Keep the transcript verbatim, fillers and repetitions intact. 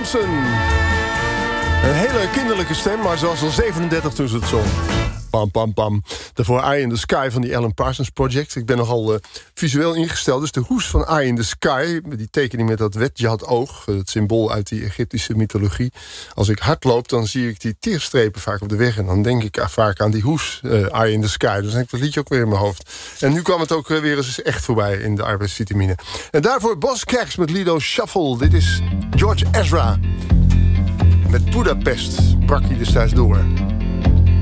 Johnson. Een hele kinderlijke stem, maar ze was al zevenendertig toen ze het zong. Pam, pam, pam. Daarvoor Eye in the Sky van die Alan Parsons Project. Ik ben nogal uh, visueel ingesteld. Dus de hoes van Eye in the Sky, die tekening met dat wedjad oog, het symbool uit die Egyptische mythologie. Als ik hard loop, dan zie ik die teerstrepen vaak op de weg. En dan denk ik vaak aan die hoes, uh, Eye in the Sky. Dus dan heb ik dat liedje ook weer in mijn hoofd. En nu kwam het ook weer eens echt voorbij in de arbeidsvitamine. En daarvoor Boz Scaggs met Lido Shuffle. Dit is George Ezra. Met Budapest brak hij destijds door.